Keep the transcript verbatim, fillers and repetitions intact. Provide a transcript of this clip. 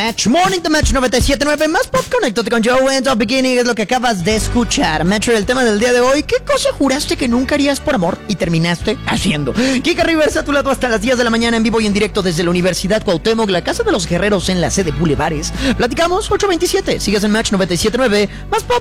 Match Morning de Match noventa y siete punto nueve. Más pop, conéctate con Joe and the Beginning. Es lo que acabas de escuchar. Match, el tema del día de hoy. ¿Qué cosa juraste que nunca harías por amor y terminaste haciendo? Kika Rivers a tu lado hasta las diez de la mañana en vivo y en directo desde la Universidad Cuauhtémoc, la Casa de los Guerreros en la sede Bulevares. Platicamos ocho veintisiete. Sigues en Match noventa y siete punto nueve. Más pop.